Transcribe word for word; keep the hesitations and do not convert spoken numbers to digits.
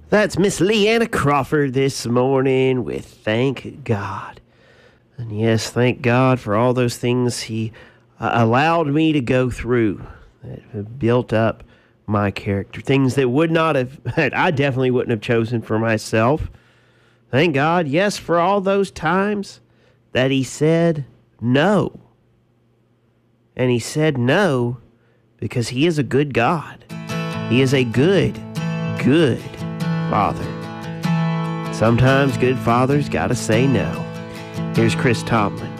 That's Miss Leanna Crawford this morning with Thank God. And yes, thank God for all those things he uh, allowed me to go through that have built up my character. Things that would not have, I definitely wouldn't have chosen for myself. Thank God, yes, for all those times that he said no. And he said no because he is a good God. He is a good, good Father. Sometimes good fathers gotta say no. Here's Chris Tomlin.